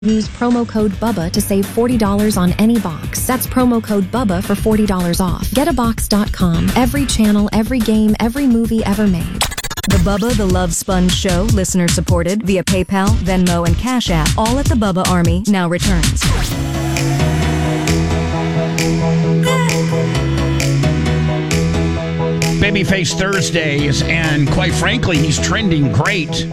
Use promo code BUBBA to save $40 on any box. That's promo code BUBBA for $40 off. Getabox.com. Every channel, every game, every movie ever made. The Bubba the Love Sponge Show, listener supported via PayPal, Venmo, and Cash App, all at the Bubba Army, now returns. Babyface Thursdays, and quite frankly, he's trending great.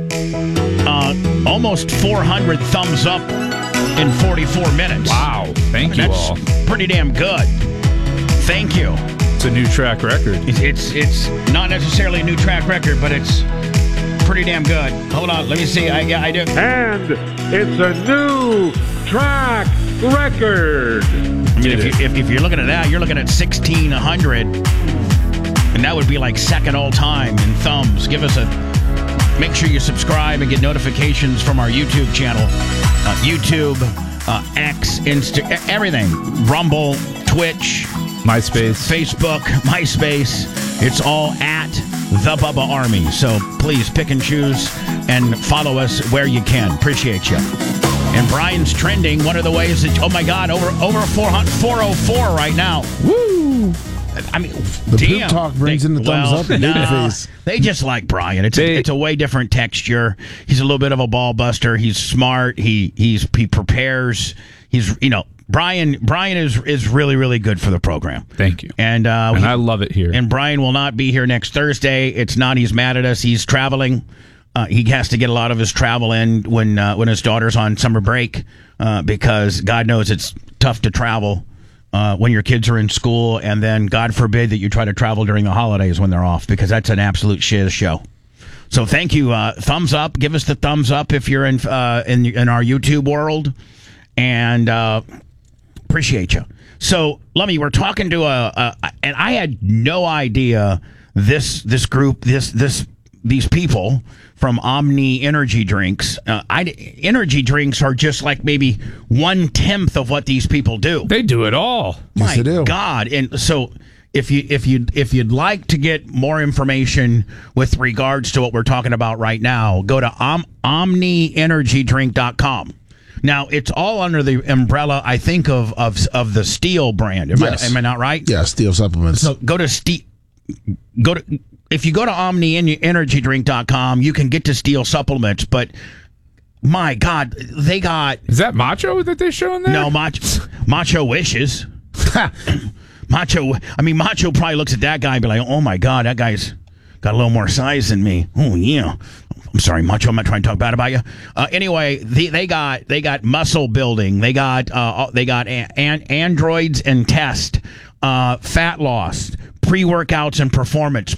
Almost 400 thumbs up in 44 minutes. Wow. Thank you all. That's pretty damn good. Thank you. It's a new track record. It's not necessarily a new track record, but it's pretty damn good. Hold on. Let me see. I do. And it's a new track record. I mean, if you're looking at that, you're looking at 1,600. And that would be like second all time in thumbs. Make sure you subscribe and get notifications from our YouTube channel. YouTube, X, Insta, everything. Rumble, Twitch, MySpace, Facebook, MySpace. It's all at The Bubba Army. So please pick and choose and follow us where you can. Appreciate you. And Brian's trending. One of the ways that, oh my God, over 404 right now. Woo! I mean, the damn. poop talk brings in the thumbs up and Babyface. They just like Brian. It's a way different texture. He's a little bit of a ball buster. He's smart. He prepares. Brian is really, really good for the program. Thank you. And I love it here. And Brian will not be here next Thursday. It's not he's mad at us. He's traveling. He has to get a lot of his travel in when his daughter's on summer break because God knows it's tough to travel when your kids are in school, and then God forbid that you try to travel during the holidays when they're off, because that's an absolute shiz show. So thank you. Thumbs up. Give us the thumbs up if you're in our YouTube world, and appreciate you. So, Lummy, we're talking to and I had no idea this group, these people from Omni Energy Drinks. Energy drinks are just like maybe 1/10 of what these people do. They do it all. Yes, My they do. God! And so, if you'd like to get more information with regards to what we're talking about right now, go to omnienergydrink.com. Now, it's all under the umbrella, I think, of the Steel brand. Am I not right? Yeah, Steel supplements. So if you go to omnienergydrink.com, you can get to Steel supplements, but my God, they got... Is that Macho that they're showing there? No, Macho wishes. Macho probably looks at that guy and be like, oh my God, that guy's got a little more size than me. Oh yeah. I'm sorry, Macho, I'm not trying to talk bad about you. Anyway, they got muscle building. They got androids and test, fat loss, pre-workouts and performance.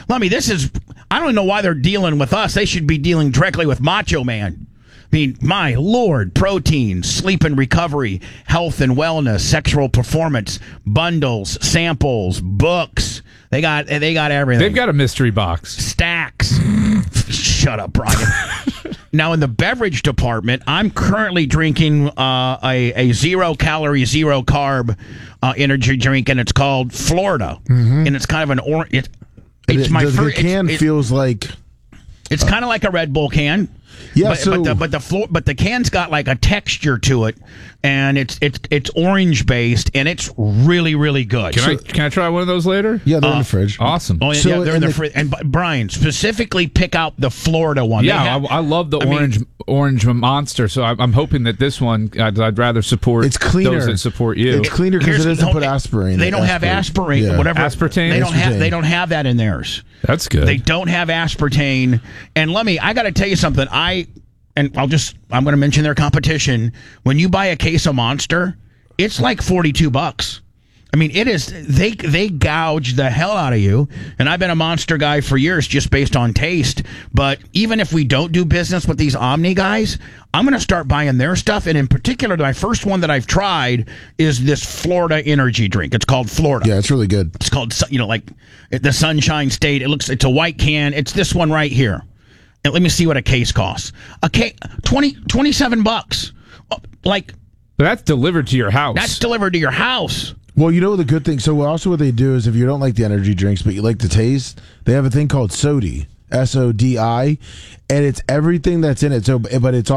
I don't know why they're dealing with us. They should be dealing directly with Macho Man. I mean, my Lord, protein, sleep and recovery, health and wellness, sexual performance, bundles, samples, books. They got everything. They've got a mystery box. Stacks. Shut up, Brian. Now, in the beverage department, I'm currently drinking a 0-calorie, 0-carb energy drink, and it's called Florida. Mm-hmm. And it's kind of an orange. The can feels like... It's kind of like a Red Bull can. Yeah, but the can's got like a texture to it, and it's orange based, and it's really, really good. Can I try one of those later? Yeah, they're in the fridge. Awesome. Oh, yeah, they're in the fridge. And Brian, specifically pick out the Florida one. Yeah, I love the orange monster. So I'm hoping that this one I'd rather support. It's cleaner. Those that support you. It's cleaner because it doesn't put aspirin. They don't have aspirin. Yeah. Whatever. Aspartame. They don't have that in theirs. That's good. They don't have aspartame. And I got to tell you something. I'm going to mention their competition. When you buy a case of Monster, it's like $42. I mean, it is. They gouge the hell out of you. And I've been a Monster guy for years, just based on taste. But even if we don't do business with these Omni guys, I'm going to start buying their stuff. And in particular, my first one that I've tried is this Florida energy drink. It's called Florida. Yeah, it's really good. It's called, like the Sunshine State. It's a white can. It's this one right here. And let me see what a case costs. A case, $27. Like, but that's delivered to your house. That's delivered to your house. Well, you know the good thing. So also what they do is if you don't like the energy drinks but you like the taste, they have a thing called Sodi. SODI, and it's everything that's in it. So, but it's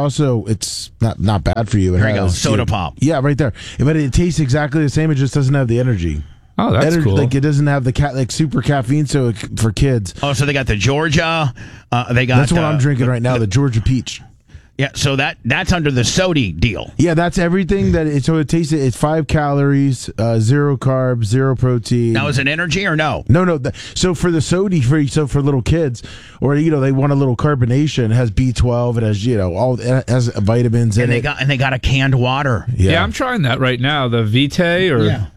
not bad for you. There you go, soda pop. Yeah, right there. But it tastes exactly the same. It just doesn't have the energy. Oh, that's cool. Like it doesn't have the super caffeine, so for kids. Oh, so they got the Georgia. They got. That's what I'm drinking right now. The Georgia Peach. Yeah, so that's under the SODI deal. Yeah, that's everything that it tastes. It's 5 calories, 0 carbs, 0 protein. Now, is it energy or no? No. So for the SODI, for little kids, or they want a little carbonation. It has B12. It has it has vitamins in it. And they got a canned water. Yeah, I'm trying that right now. The Vitae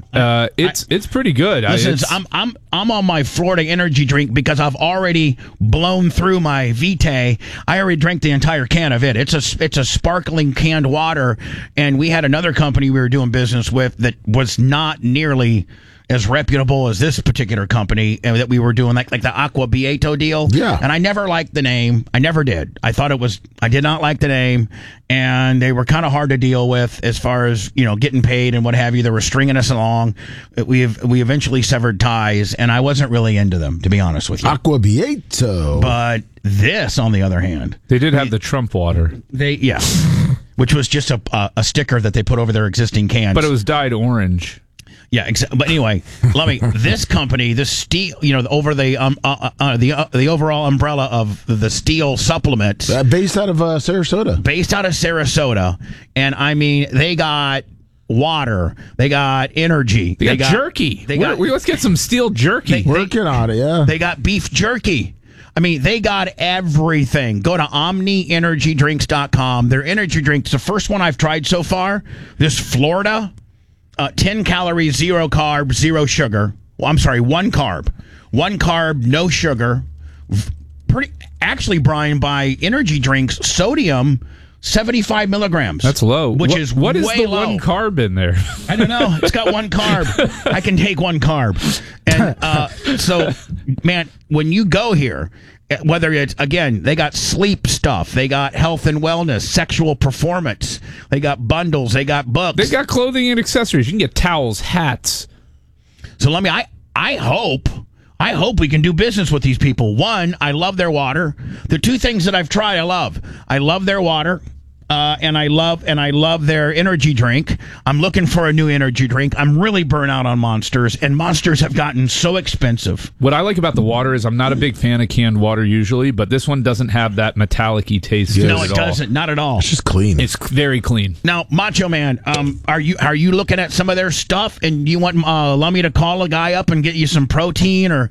it's pretty good. Listen, I'm on my Florida energy drink because I've already blown through my Vitae. I already drank the entire can of it. It's a sparkling canned water, and we had another company we were doing business with that was not nearly as reputable as this particular company, and that we were doing like the Aqua Bieto deal. Yeah. And I never liked the name. I never did. I did not like the name, and they were kind of hard to deal with as far as, getting paid and what have you. They were stringing us along. We eventually severed ties, and I wasn't really into them, to be honest with you. Aqua Bieto. But this, on the other hand, they did have the Trump water. Which was just a sticker that they put over their existing cans. But it was dyed orange. Yeah, but anyway, this company, this steel, over the overall umbrella of the steel supplements, based out of Sarasota. Based out of Sarasota, and I mean, they got water, they got energy, they got jerky. Let's get some steel jerky. Working on it, yeah. They got beef jerky. I mean, they got everything. Go to OmniEnergyDrinks.com. Their energy drinks, the first one I've tried so far, this Florida. 10 calories, 0 carb, 0 sugar. Well, I'm sorry, 1 carb. 1 carb, no sugar. Actually, Brian, by energy drinks, sodium, 75 milligrams. That's low. What is the low. 1 carb in there? I don't know. It's got 1 carb. I can take 1 carb. And so, man, when you go here, whether it's, again, they got sleep stuff, they got health and wellness, sexual performance, they got bundles, they got books. They got clothing and accessories. You can get towels, hats. So I hope we can do business with these people. One, I love their water. The 2 things that I've tried, I love. I love their water. And I love their energy drink. I'm looking for a new energy drink. I'm really burnt out on Monsters, and Monsters have gotten so expensive. What I like about the water is I'm not a big fan of canned water usually, but this one doesn't have that metallic-y taste to it at all. No, it doesn't. Not at all. It's just clean. It's very clean. Now, Macho Man, are you looking at some of their stuff, and you want Lummy to call a guy up and get you some protein, or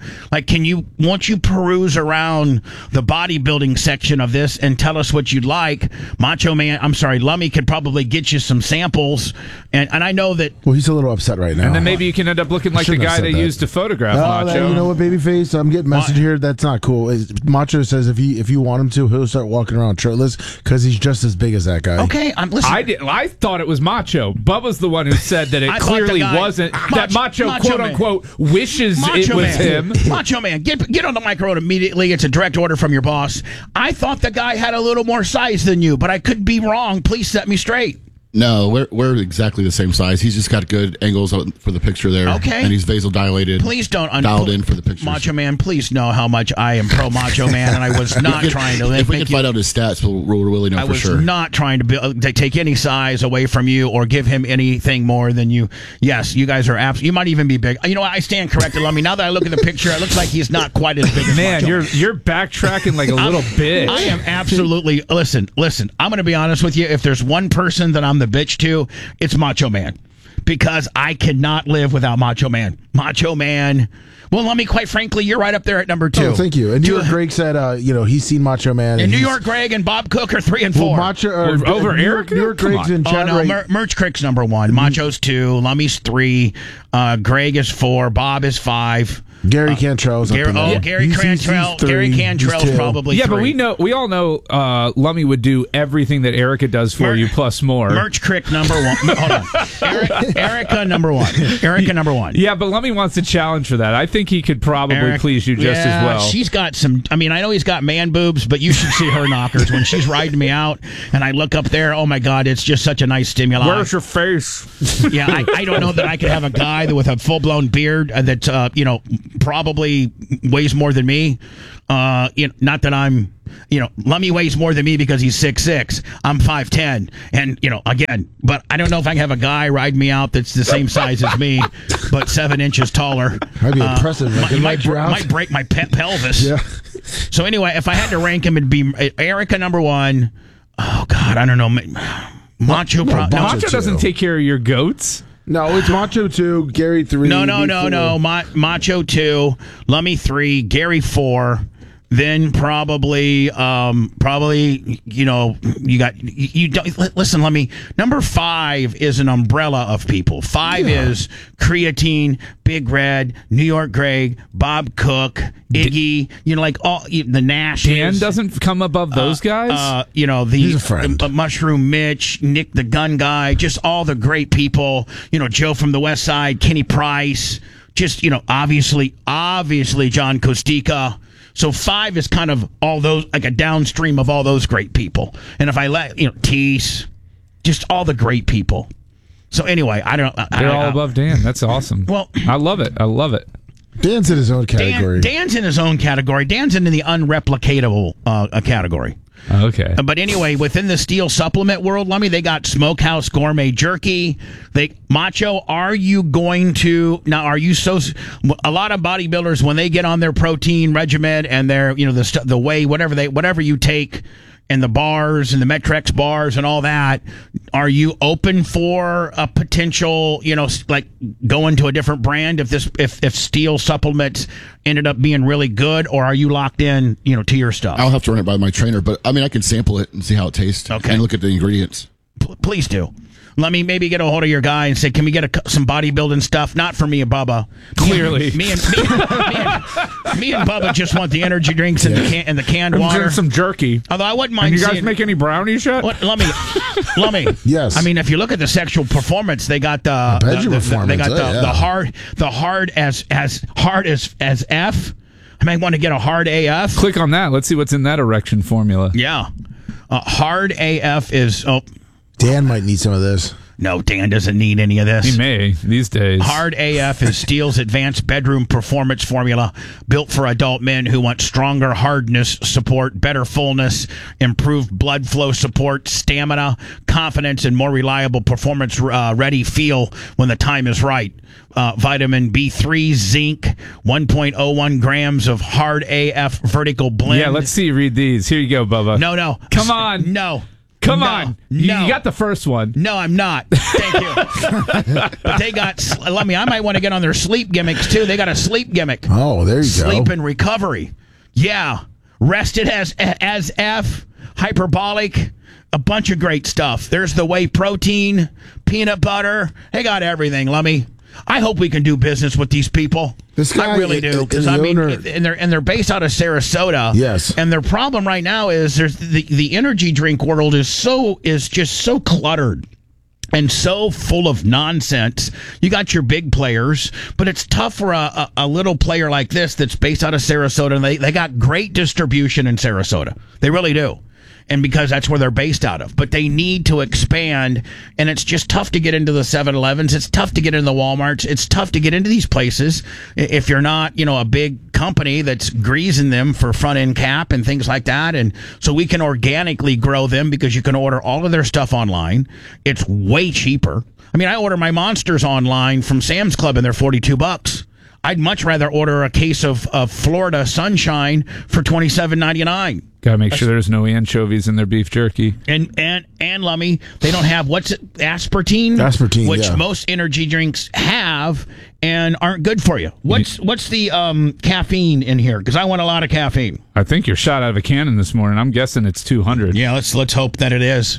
won't you peruse around the bodybuilding section of this and tell us what you'd like? Macho Man, I'm sorry, Lummy could probably get you some samples, and I know that. Well, he's a little upset right now. And then maybe you can end up looking like the guy they used to photograph Macho. You know what, babyface? I'm getting a message here. That's not cool. Macho says if you want him to, he'll start walking around shirtless because he's just as big as that guy. Okay, I'm listening. I thought it was Macho. Bubba's the one who said that it clearly wasn't. That Macho quote unquote wishes it was him. Macho Man, get on the microphone immediately. It's a direct order from your boss. I thought the guy had a little more size than you, but I could be wrong. Please set me straight. No, we're exactly the same size. He's just got good angles for the picture there. Okay. And he's vasodilated. Please don't dialed in for the pictures. Macho Man, please know how much I am pro Macho Man, and I was not trying to. If we can find out his stats, we'll really know for sure. I was not trying to take any size away from you or give him anything more than you. Yes, you guys are absolutely. You might even be big. You know what? I stand corrected. Let me. Now that I look at the picture, it looks like he's not quite as big as Macho. You're backtracking like a little bitch. I am absolutely. Listen. I'm going to be honest with you. If there's one person that I'm the bitch to, it's Macho Man, because I cannot live without Macho Man. Macho Man. Well, let me, quite frankly, you're right up there at number 2. Oh, thank you. And New York Greg said, he's seen Macho Man. And New York Greg and Bob Cook are 3 and 4. Well, Macho over Eric. New York Greg's in chat. Oh no, Merch Crick's number 1. Macho's 2. Lummy's 3. Greg is 4. Bob is 5. Gary Cantrell's up in there. Gary Cantrell. Gary Cantrell's probably 3. But we all know Lummy would do everything that Erica does for you plus more. Merch Crick number 1. Hold on. Erica number 1. Erica number 1. Yeah, but Lummy wants a challenge for that. I think he could probably please you just as well. She's got some. I mean, I know he's got man boobs, but you should see her knockers when she's riding me out, and I look up there. Oh my God, it's just such a nice stimuli. Where's your face? Yeah, I don't know that I could have a guy with a full blown beard that's probably weighs more than me. Not that I'm, Lummy weighs more than me because he's 6'6". I'm 5'10". And, again, but I don't know if I can have a guy ride me out that's the same size as me, but 7 inches taller. That'd be impressive. Might break my pelvis. Yeah. So anyway, if I had to rank him, it'd be Erica number 1. Oh, God, I don't know. Macho doesn't take care of your goats. No, it's Macho 2, Gary 3. No. Macho 2, Lummy 3, Gary 4. Then probably, you don't listen. Let me. Number 5 is an umbrella of people. 5 is Creatine, Big Red, New York Greg, Bob Cook, Iggy. Like all the Nash. Dan doesn't come above those guys. He's a friend. Mushroom Mitch, Nick the Gun Guy, just all the great people. Joe from the West Side, Kenny Price. Just obviously John Costica. So 5 is kind of all those, like a downstream of all those great people. And if I let, Tease, just all the great people. So anyway, They're all above Dan. That's awesome. Well, I love it. Dan's in his own category. Dan's in his own category. Dan's in the unreplicatable category. Okay. But anyway, within the steel supplement world, Lummy, they got Smokehouse Gourmet Jerky. Macho, are you going to... Now, are you so... A lot of bodybuilders, when they get on their protein regimen and their, the whey, whatever you take, and the bars and the Metrex bars and all that, are you open for a potential, like going to a different brand if steel supplements ended up being really good, or are you locked in, to your stuff? I'll have to run it by my trainer, but I can sample it and see how it tastes and look at the ingredients. Please do. Let me maybe get a hold of your guy and say, can we get some bodybuilding stuff? Not for me and Bubba. Clearly. Me and Bubba just want the energy drinks and the canned water. And some jerky. Although I wouldn't mind. And you guys make any brownies yet? Let me. Yes. I mean, if you look at the sexual performance, they got the hard as F. I might want to get a hard AF. Click on that. Let's see what's in that erection formula. Yeah. Hard AF is... Dan might need some of this. No, Dan doesn't need any of this. He may, these days. Hard AF is Steel's advanced bedroom performance formula built for adult men who want stronger hardness support, better fullness, improved blood flow support, stamina, confidence, and more reliable performance ready feel when the time is right. Vitamin B3, zinc, 1.01 grams of Hard AF vertical blend. Yeah, let's see. Read these. Here you go, Bubba. No. Come on. No. Come on. You got the first one. No, I'm not. Thank you. But they got, I might want to get on their sleep gimmicks, too. They got a sleep gimmick. Oh, there you go. Sleep and recovery. Yeah. Rested as F, hyperbolic, a bunch of great stuff. There's the whey protein, peanut butter. They got everything, Lummy. I hope we can do business with these people. This guy, I really do, because they're based out of Sarasota. Yes, and their problem right now is there's the energy drink world is just so cluttered and so full of nonsense. You got your big players, but it's tough for a little player like this that's based out of Sarasota. And they got great distribution in Sarasota. They really do. And because that's where they're based out of. But they need to expand, and it's just tough to get into the 7-Elevens. It's tough to get into the Walmarts. It's tough to get into these places if you're not, a big company that's greasing them for front-end cap and things like that. And so we can organically grow them because you can order all of their stuff online. It's way cheaper. I mean, I order my Monsters online from Sam's Club, and they're $42. I'd much rather order a case of Florida Sunshine for $27.99. Gotta make sure there's no anchovies in their beef jerky. And Lummy, they don't have aspartame? Aspartame, which most energy drinks have and aren't good for you. What's the caffeine in here? Because I want a lot of caffeine. I think you're shot out of a cannon this morning. I'm guessing it's 200. Yeah, let's hope that it is.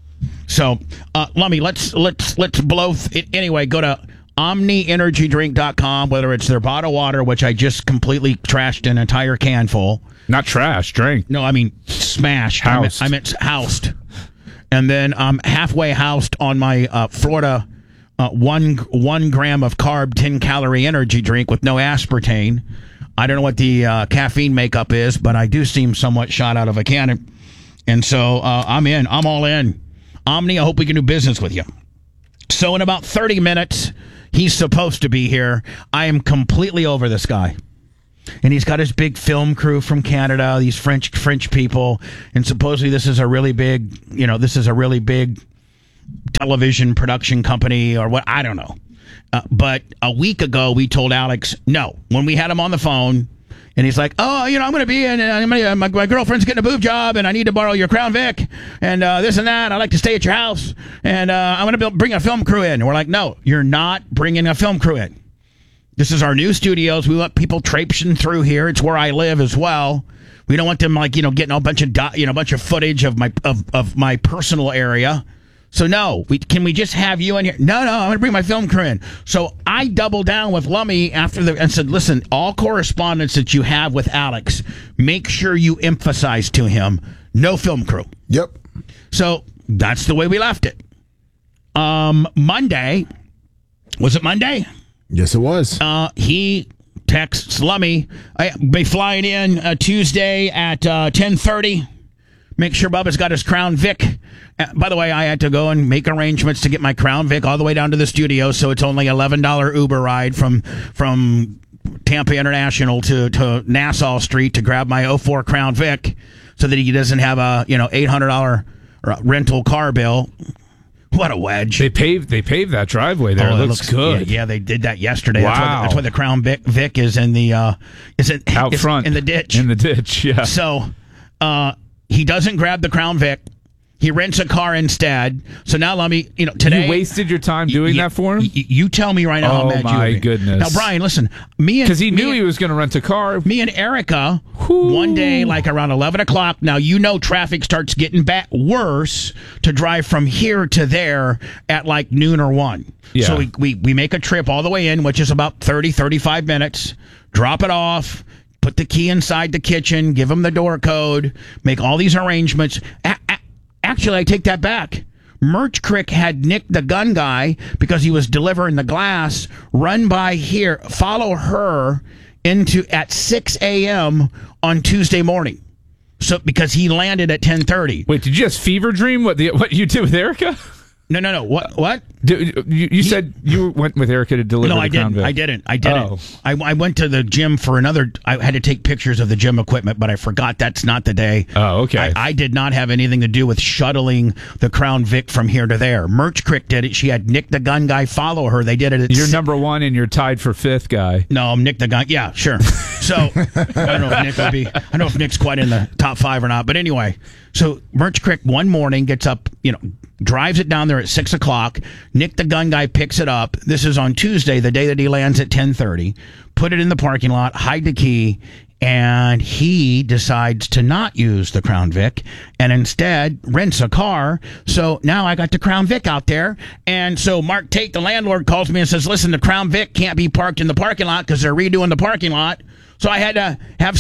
So, Lummy, let's blow it anyway. Go to OmniEnergyDrink.com, whether it's their bottled water, which I just completely trashed an entire can full. Not trash, drank. No, I mean smashed. Housed. I meant housed. And then I'm halfway housed on my Florida 1 gram of carb, 10-calorie energy drink with no aspartame. I don't know what the caffeine makeup is, but I do seem somewhat shot out of a cannon. And so I'm in. I'm all in. Omni, I hope we can do business with you. So in about 30 minutes... He's supposed to be here. I am completely over this guy. And he's got his big film crew from Canada, these French people, and supposedly this is a really big television production company or what, I don't know. But a week ago we told Alex no when we had him on the phone, and he's like, "Oh, I'm going to be in. My girlfriend's getting a boob job, and I need to borrow your Crown Vic, and this and that. I like to stay at your house, and I'm going to bring a film crew in." And we're like, "No, you're not bringing a film crew in. This is our new studios. We want people traipsing through here. It's where I live as well. We don't want them getting a bunch of footage of my personal area. So no, can we just have you in here? No, I'm going to bring my film crew in." So I doubled down with Lummy and said, "Listen, all correspondence that you have with Alex, make sure you emphasize to him, no film crew." Yep. So that's the way we left it. Monday, was it Monday? Yes, it was. He texts Lummy, "I'll be flying in Tuesday at 10:30. Make sure Bubba's got his Crown Vic." By the way, I had to go and make arrangements to get my Crown Vic all the way down to the studio, so it's only $11 Uber ride from Tampa International to Nassau Street to grab my 04 Crown Vic, so that he doesn't have a $800 rental car bill. What a wedge! They paved that driveway there. It looks good. Yeah, they did that yesterday. Wow. That's why the Crown Vic is in the out front in the ditch. In the ditch, yeah. So he doesn't grab the Crown Vic. He rents a car instead. So now, Lummy, today... You wasted your time doing that for him? You tell me right now how mad you are. Oh, my goodness. Now, Brian, listen. Because he knew he was going to rent a car. Me and Erica, one day, around 11 o'clock, now traffic starts getting worse to drive from here to there at noon or 1. Yeah. So we make a trip all the way in, which is about 30, 35 minutes, drop it off, put the key inside the kitchen, give him the door code, make all these arrangements. Actually, I take that back. Merch Crick had Nick the gun guy, because he was delivering the glass, run by here, follow her at 6 a.m. on Tuesday morning. So because he landed at 10:30. Wait, did you just fever dream what you did with Erica? No. What? You said you went with Erica to deliver the Crown Vic. I didn't. I went to the gym for I had to take pictures of the gym equipment, but I forgot that's not the day. Oh, okay. I did not have anything to do with shuttling the Crown Vic from here to there. Merch Crick did it. She had Nick the gun guy follow her. They did it. You're number 1 and you're tied for 5th guy. No, I'm Nick the gun. Yeah, sure. So I don't know if Nick's quite in the top 5 or not. But anyway, so Merch Crick one morning gets up, drives it down there at 6 o'clock. Nick the gun guy picks it up. This is on Tuesday, the day that he lands at 10:30. Put it in the parking lot, hide the key, and he decides to not use the Crown Vic and instead rents a car. So now I got the Crown Vic out there. And so Mark Tate, the landlord, calls me and says, "Listen, the Crown Vic can't be parked in the parking lot because they're redoing the parking lot." So I had to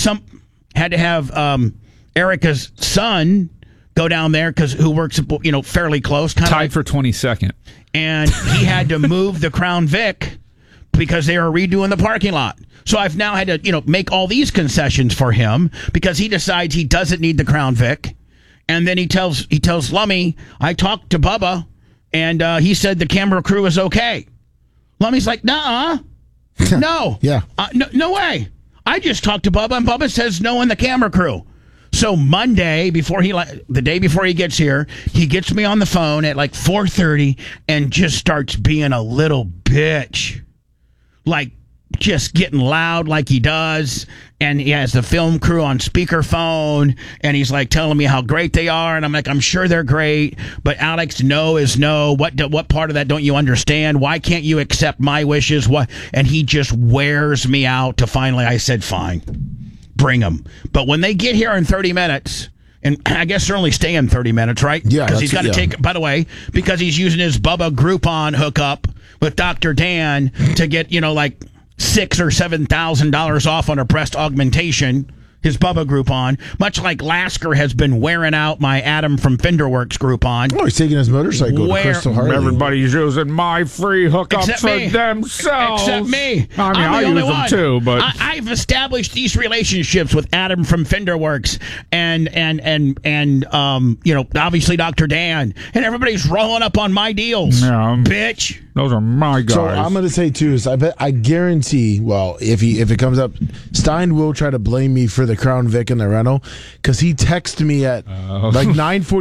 have Erica's son go down there, who works fairly close, tied for 22nd, and he had to move the Crown Vic because they were redoing the parking lot. So I've now had to make all these concessions for him because he decides he doesn't need the Crown Vic, and then he tells Lummy, "I talked to Bubba, and he said the camera crew is okay." Lummy's like, "Nuh-uh, no, yeah, no way. I just talked to Bubba, and Bubba says no in the camera crew." So Monday, the day before he gets here, he gets me on the phone at 4:30 and just starts being a little bitch. Just getting loud like he does. And he has the film crew on speakerphone, and he's telling me how great they are. And I'm like, "I'm sure they're great, but Alex, no is no. What part of that don't you understand? Why can't you accept my wishes?" What? And he just wears me out to finally, I said, "Fine. Bring them." But when they get here in 30 minutes, and I guess they're only staying 30 minutes, right? Yeah. Because he's got to take, by the way, because he's using his Bubba Groupon hookup with Dr. Dan to get, $6,000 or $7,000 off on a breast augmentation. His Bubba Groupon, much like Lasker has been wearing out my Adam from Fenderworks Groupon. Oh, he's taking his motorcycle to Crystal Harley. Everybody's using my free hookup for themselves. Except me. I mean, I use them too, but I've established these relationships with Adam from Fenderworks and obviously Dr. Dan, and everybody's rolling up on my deals. Yeah, bitch. Those are my guys. So I'm going to say too is I guarantee. Well, if it comes up, Stein will try to blame me for the Crown Vic and the rental because he texted me at like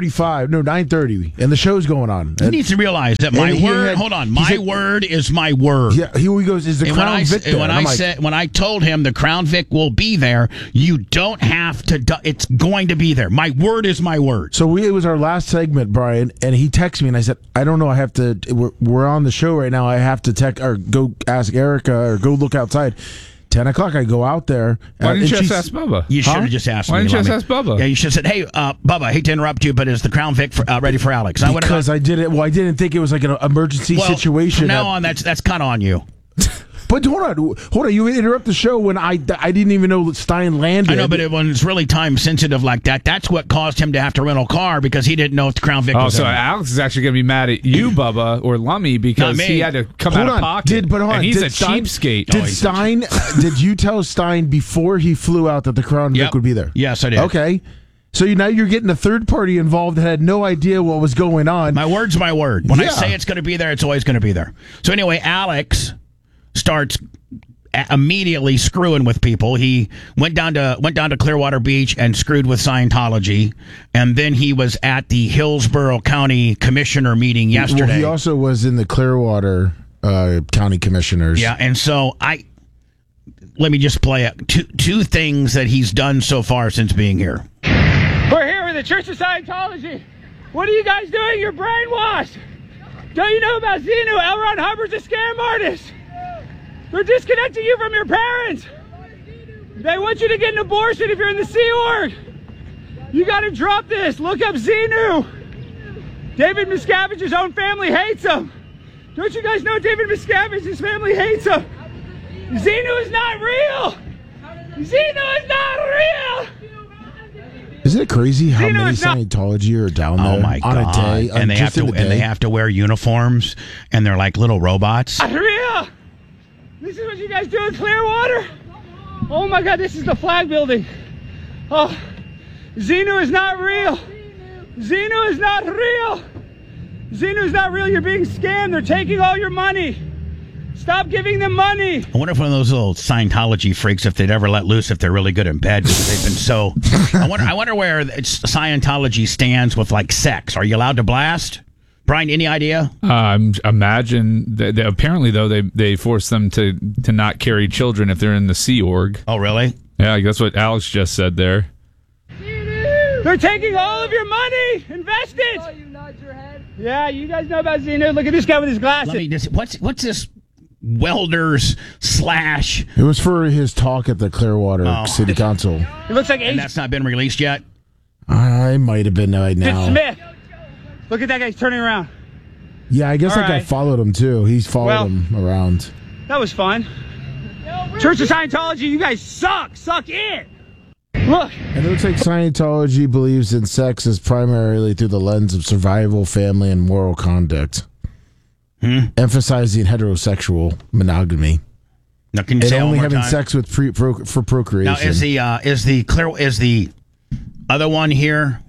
9:30, and the show's going on. He needs to realize that my word. My word is my word. Yeah, he goes. Is the Crown Vic there? When I told him the Crown Vic will be there, you don't have to. It's going to be there. My word is my word. So it was our last segment, Brian, and he texted me, and I said, I don't know. I have to. We're on the show right now. I have to text or go ask Erica or go look outside. 10 o'clock, I go out there. Why didn't you just ask Bubba? You should have just asked me. Why didn't you just ask Bubba? Yeah, you should have said, hey, Bubba, I hate to interrupt you, but is the Crown Vic ready for Alex? Because I did it. Well, I didn't think it was like an emergency situation. From now on, that's kind of on you. But hold on. You interrupt the show when I didn't even know that Stein landed. I know, but when it's really time sensitive like that, that's what caused him to have to rent a car because he didn't know if the Crown Vic was so there. Alex is actually going to be mad at you, Bubba, or Lummy, because he had to come out of pocket. And he's a cheapskate. Did you tell Stein before he flew out that the Crown Vic would be there? Yes, I did. Okay. So now you're getting a third party involved that had no idea what was going on. My word's my word. When I say it's going to be there, it's always going to be there. So anyway, Alex starts immediately screwing with people. He went down to Clearwater Beach and screwed with Scientology, and then he was at the Hillsborough County Commissioner meeting yesterday. Well, he also was in the Clearwater County Commissioners. Yeah, and so let me just play two things that he's done so far since being here. We're here with the Church of Scientology. What are you guys doing? You're brainwashed. Don't you know about Xenu? L. Ron Hubbard's a scam artist. They're disconnecting you from your parents. They want you to get an abortion if you're in the Sea Org. You got to drop this. Look up Xenu. David Miscavige's own family hates him. Don't you guys know David Miscavige's family hates him? Xenu is not real. Xenu is not real. Isn't it crazy how many Scientology are down there on a day? And they have to wear uniforms, and they're like little robots. Not real. This is what you guys do in Clearwater? Oh my God, this is the flag building. Oh, Xenu is not real. Xenu is not real. Xenu is not real. You're being scammed. They're taking all your money. Stop giving them money. I wonder if one of those little Scientology freaks, if they'd ever let loose, if they're really good in bed, because they've been so. I wonder where Scientology stands with like sex. Are you allowed to blast? Brian, any idea? Imagine that apparently though they force them to not carry children if they're in the Sea Org. Oh, really? Yeah, that's what Alex just said there. They're taking all of your money. Invest it. Oh, you nod your head. Yeah, you guys know about Xenu. Look at this guy with his glasses. What's this? Welders / It was for his talk at the Clearwater City Council. It looks like and that's not been released yet. I might have been right now. Smith. Look at that guy. He's turning around. Yeah, I guess that guy followed him, too. He's followed him around. That was fun. Church of Scientology, you guys suck. Suck it. Look. And it looks like Scientology believes in sex as primarily through the lens of survival, family, and moral conduct. Emphasizing heterosexual monogamy. Now, can you say only having time? sex with for procreation. Now, is the other one here?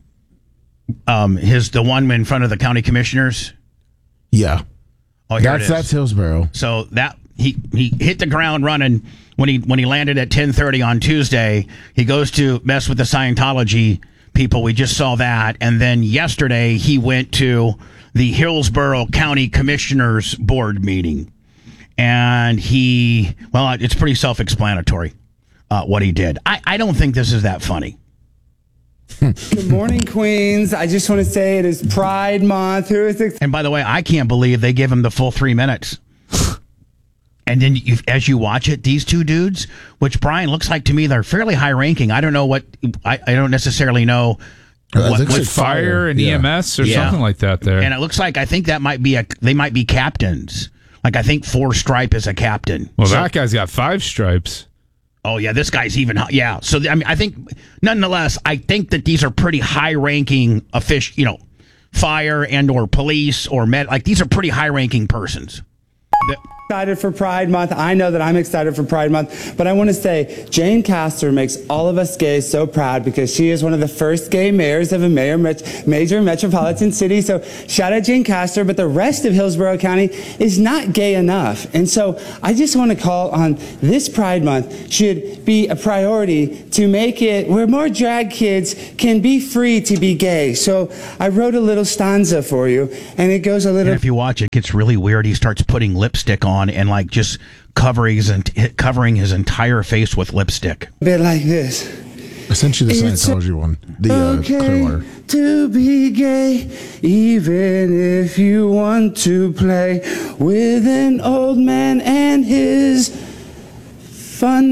The one in front of the county commissioners? Yeah. Oh, here it is. That's Hillsborough. So that he hit the ground running when he landed at 10:30 on Tuesday. He goes to mess with the Scientology people. We just saw that, and then yesterday he went to the Hillsborough County Commissioners Board meeting, and it's pretty self-explanatory what he did. I don't think this is that funny. Good morning, Queens. I just want to say it is Pride Month. And by the way, I can't believe they give him the full 3 minutes. And then as you watch it, these two dudes, which Brian looks like to me, they're fairly high ranking. I don't know I don't necessarily know what fire and EMS or something like that there. And it looks like I think that they might be captains. Like I think 4 Stripe is a captain. Well, that guy's got 5 stripes. Oh, yeah, this guy's even... Yeah, so I mean, I think, nonetheless, I think that these are pretty high-ranking fire and or police or med... Like, these are pretty high-ranking persons. excited for Pride Month. I know that I'm excited for Pride Month, but I want to say Jane Castor makes all of us gays so proud because she is one of the first gay mayors of a major metropolitan city. So shout out Jane Castor, but the rest of Hillsborough County is not gay enough. And so I just want to call on this Pride Month should be a priority to make it where more drag kids can be free to be gay. So I wrote a little stanza for you, and it goes a little... And if you watch, it gets really weird. He starts putting lipstick on and like just covering his entire face with lipstick. A bit like this. I sent you the Scientology one. The okay to be gay, even if you want to play with an old man and his fun